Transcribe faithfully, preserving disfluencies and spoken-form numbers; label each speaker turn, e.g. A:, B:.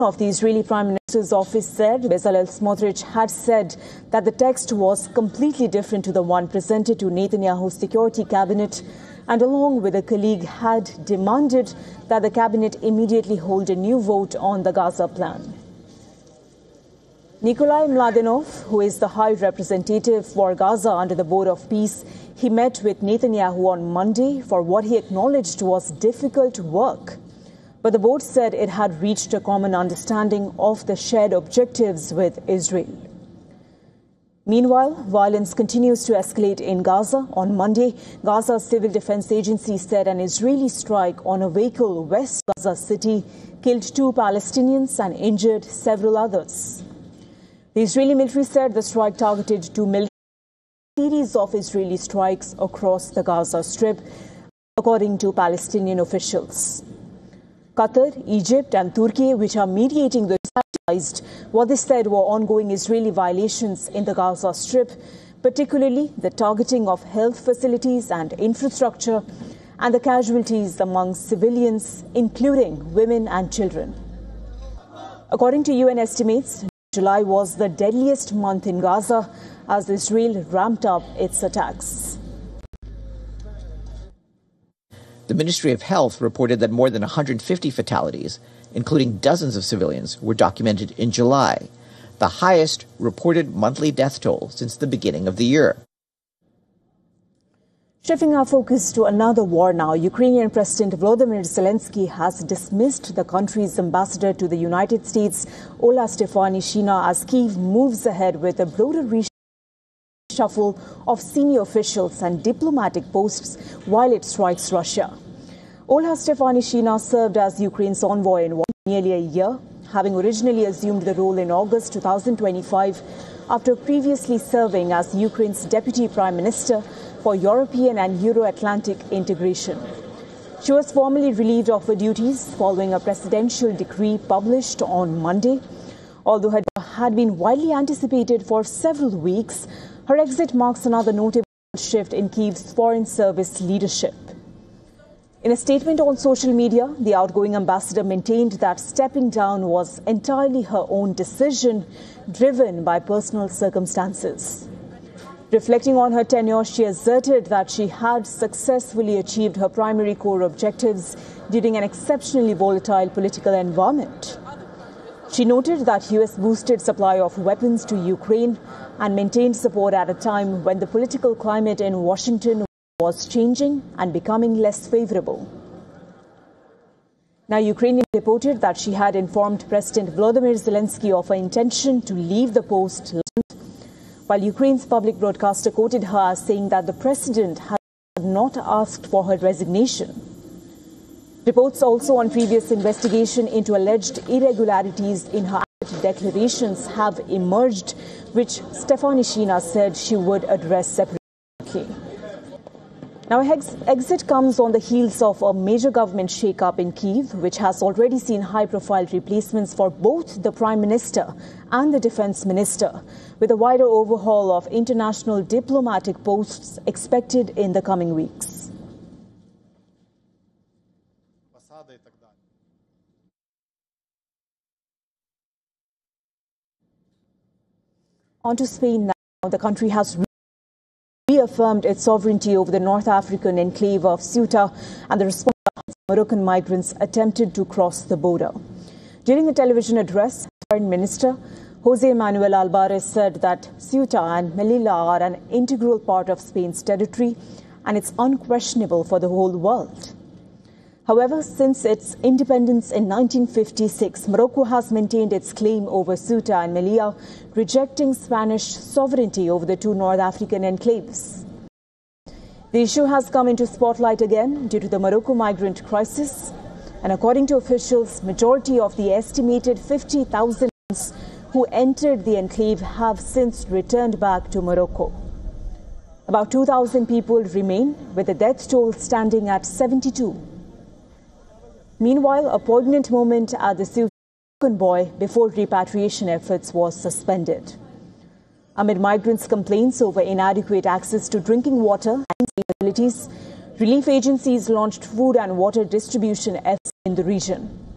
A: of the Israeli Prime Minister's office said Bezalel Smotrich had said that the text was completely different to the one presented to Netanyahu's security cabinet, and along with a colleague had demanded that the cabinet immediately hold a new vote on the Gaza plan. Nikolai Mladenov, who is the High Representative for Gaza under the Board of Peace, he met with Netanyahu on Monday for what he acknowledged was difficult work. But the board said it had reached a common understanding of the shared objectives with Israel. Meanwhile, violence continues to escalate in Gaza. On Monday, Gaza's Civil Defense Agency said an Israeli strike on a vehicle west Gaza City killed two Palestinians and injured several others. The Israeli military said the strike targeted two military series of Israeli strikes across the Gaza Strip, according to Palestinian officials. Qatar, Egypt and Turkey, which are mediating the crisis, what they said were ongoing Israeli violations in the Gaza Strip, particularly the targeting of health facilities and infrastructure and the casualties among civilians, including women and children. According to U N estimates, July was the deadliest month in Gaza as Israel ramped up its attacks.
B: The Ministry of Health reported that more than one hundred fifty fatalities, including dozens of civilians, were documented in July, the highest reported monthly death toll since the beginning of the year.
A: Shifting our focus to another war now, Ukrainian President Volodymyr Zelensky has dismissed the country's ambassador to the United States, Ola Stefanishyna, as Kyiv moves ahead with a broader reshuffle of senior officials and diplomatic posts while it strikes Russia. Ola Stefanishyna served as Ukraine's envoy in nearly a year, having originally assumed the role in August two thousand twenty-five after previously serving as Ukraine's Deputy Prime Minister for European and Euro-Atlantic integration. She was formally relieved of her duties following a presidential decree published on Monday. Although her death had been widely anticipated for several weeks, her exit marks another notable shift in Kyiv's foreign service leadership. In a statement on social media, the outgoing ambassador maintained that stepping down was entirely her own decision, driven by personal circumstances. Reflecting on her tenure, she asserted that she had successfully achieved her primary core objectives during an exceptionally volatile political environment. She noted that U S boosted supply of weapons to Ukraine and maintained support at a time when the political climate in Washington was changing and becoming less favorable. Now, Ukraine reported that she had informed President Volodymyr Zelensky of her intention to leave the post, while Ukraine's public broadcaster quoted her as saying that the president had not asked for her resignation. Reports also on previous investigation into alleged irregularities in her declarations have emerged, which Stefanishyna said she would address separately. Now, her ex exit comes on the heels of a major government shake-up in Kyiv, which has already seen high-profile replacements for both the Prime Minister and the Defense Minister, with a wider overhaul of international diplomatic posts expected in the coming weeks. On to Spain now. The country has reaffirmed its sovereignty over the North African enclave of Ceuta and the response of Moroccan migrants attempted to cross the border. During a television address, Foreign Minister Jose Manuel Alvarez said that Ceuta and Melilla are an integral part of Spain's territory and it's unquestionable for the whole world. However, since its independence in nineteen fifty-six, Morocco has maintained its claim over Ceuta and Melilla, rejecting Spanish sovereignty over the two North African enclaves. The issue has come into spotlight again due to the Morocco migrant crisis, and according to officials, majority of the estimated fifty thousand who entered the enclave have since returned back to Morocco. About two thousand people remain, with the death toll standing at seventy-two. Meanwhile, a poignant moment at the Ceuta convoy before repatriation efforts was suspended. Amid migrants' complaints over inadequate access to drinking water and facilities, relief agencies launched food and water distribution efforts in the region.